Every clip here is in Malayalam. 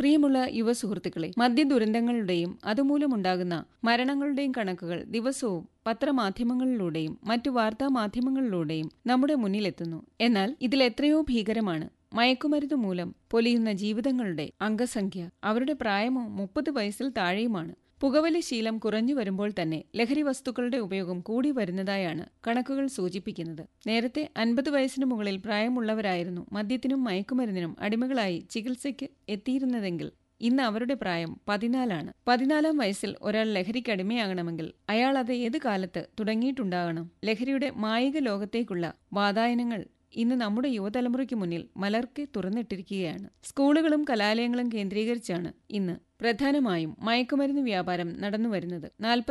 പ്രിയമുള്ള യുവസുഹൃത്തുക്കളെ, മദ്യദുരന്തങ്ങളുടെയും അതുമൂലമുണ്ടാകുന്ന മരണങ്ങളുടെയും കണക്കുകൾ ദിവസവും പത്രമാധ്യമങ്ങളിലൂടെയും മറ്റു വാർത്താമാധ്യമങ്ങളിലൂടെയും നമ്മുടെ മുന്നിലെത്തുന്നു. എന്നാൽ ഇതിലെത്രയോ ഭീകരമാണ് മയക്കുമരുന്ന് മൂലം പൊലിയുന്ന ജീവിതങ്ങളുടെ അംഗസംഖ്യ. അവരുടെ പ്രായമോ 30 വയസ്സിൽ താഴെയുമാണ്. പുകവലി ശീലം കുറഞ്ഞു വരുമ്പോൾ തന്നെ ലഹരി വസ്തുക്കളുടെ ഉപയോഗം കൂടി വരുന്നതായാണ് കണക്കുകൾ സൂചിപ്പിക്കുന്നത്. നേരത്തെ 50 വയസ്സിനു മുകളിൽ പ്രായമുള്ളവരായിരുന്നു മദ്യത്തിനും മയക്കുമരുന്നിനും അടിമകളായി ചികിത്സയ്ക്ക് എത്തിയിരുന്നതെങ്കിൽ ഇന്ന് അവരുടെ പ്രായം 14 ആണ്. 14-ാം വയസ്സിൽ ഒരാൾ ലഹരിക്ക് അടിമയാകണമെങ്കിൽ അയാൾ അത് ഏത് കാലത്ത് തുടങ്ങിയിട്ടുണ്ടാകണം? ലഹരിയുടെ മായിക ലോകത്തേക്കുള്ള വാതായനങ്ങൾ ഇന്ന് നമ്മുടെ യുവതലമുറയ്ക്ക് മുന്നിൽ മലർക്കെ തുറന്നിട്ടിരിക്കുകയാണ്. സ്കൂളുകളും കലാലയങ്ങളും കേന്ദ്രീകരിച്ചാണ് ഇന്ന് പ്രധാനമായും മയക്കുമരുന്ന് വ്യാപാരം നടന്നുവരുന്നത്.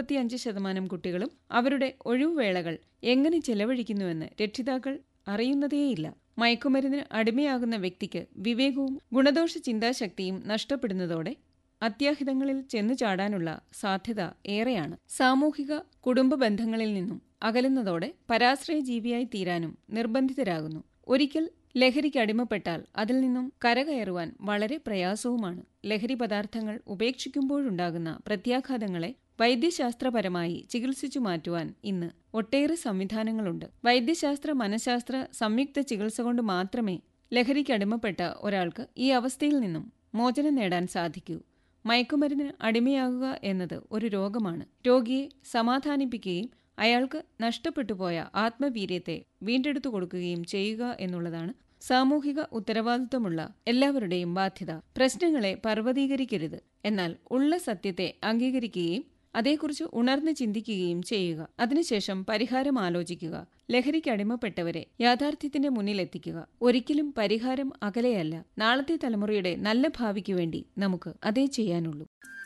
45% കുട്ടികളും അവരുടെ ഒഴിവുവേളകൾ എങ്ങനെ ചെലവഴിക്കുന്നുവെന്ന് രക്ഷിതാക്കൾ അറിയുന്നതേയില്ല. മയക്കുമരുന്നിന് അടിമയാകുന്ന വ്യക്തിക്ക് വിവേകവും ഗുണദോഷ ചിന്താശക്തിയും നഷ്ടപ്പെടുന്നതോടെ അത്യാഹിതങ്ങളിൽ ചെന്നു ചാടാനുള്ള സാധ്യത ഏറെയാണ്. സാമൂഹിക കുടുംബ ബന്ധങ്ങളിൽ നിന്നും അകലുന്നതോടെ പരാശ്രയ ജീവിയായി തീരാനും നിർബന്ധിതരാകുന്നു. ഒരിക്കൽ ലഹരിക്ക് അടിമപ്പെട്ടാൽ അതിൽ നിന്നും കരകയറുവാൻ വളരെ പ്രയാസവുമാണ്. ലഹരി പദാർത്ഥങ്ങൾ ഉപേക്ഷിക്കുമ്പോഴുണ്ടാകുന്ന പ്രത്യാഘാതങ്ങളെ വൈദ്യശാസ്ത്രപരമായി ചികിത്സിച്ചു മാറ്റുവാൻ ഇന്ന് ഒട്ടേറെ സംവിധാനങ്ങളുണ്ട്. വൈദ്യശാസ്ത്ര മനഃശാസ്ത്ര സംയുക്ത ചികിത്സ കൊണ്ട് മാത്രമേ ലഹരിക്ക് അടിമപ്പെട്ട ഒരാൾക്ക് ഈ അവസ്ഥയിൽ നിന്നും മോചനം നേടാൻ സാധിക്കൂ. മയക്കുമരുന്നിന് അടിമയാകുക എന്നത് ഒരു രോഗമാണ്. രോഗിയെ സമാധാനിപ്പിക്കുകയും അയാൾക്ക് നഷ്ടപ്പെട്ടുപോയ ആത്മവീര്യത്തെ വീണ്ടെടുത്തു കൊടുക്കുകയും ചെയ്യുക എന്നുള്ളതാണ് സാമൂഹിക ഉത്തരവാദിത്വമുള്ള എല്ലാവരുടെയും ബാധ്യത. പ്രശ്നങ്ങളെ പർവ്വതീകരിക്കരുത്, എന്നാൽ ഉള്ള സത്യത്തെ അംഗീകരിക്കുകയും അതേക്കുറിച്ച് ഉണർന്ന് ചിന്തിക്കുകയും ചെയ്യുക. അതിനുശേഷം പരിഹാരം ആലോചിക്കുക. ലഹരിക്ക് അടിമപ്പെട്ടവരെ യാഥാർത്ഥ്യത്തിന്റെ മുന്നിലെത്തിക്കുക. ഒരിക്കലും പരിഹാരം അകലെയല്ല. നാളത്തെ തലമുറയുടെ നല്ല ഭാവിക്ക് വേണ്ടി നമുക്ക് അതേ ചെയ്യാനുള്ളൂ.